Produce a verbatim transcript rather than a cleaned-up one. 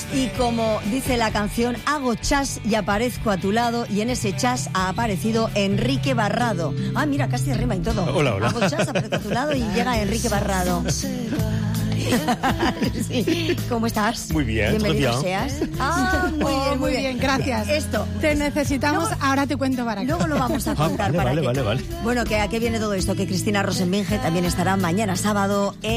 Y como dice la canción, hago chas y aparezco a tu lado, y en ese chas ha aparecido Enrique Barrado. Ah, mira, casi rima y todo. Hola, hola. Hago chas, aparezco a tu lado y llega Enrique Barrado. Sí. ¿Cómo estás? Muy bien. Bienvenido seas. Ah, muy Oh, bien, muy bien, gracias. Esto. Te necesitamos, Luego- ahora te cuento para qué. Luego lo vamos a Ah, contar vale, para vale, qué. vale, vale. Bueno, que a qué viene todo esto, que Cristina Rosenbinge también estará mañana sábado en